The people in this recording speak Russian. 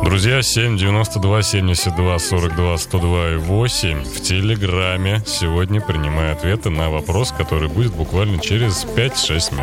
Друзья, 792-72-72-42-102-8 в Телеграме сегодня принимаю ответы на вопрос, который будет буквально через 5-6 минут.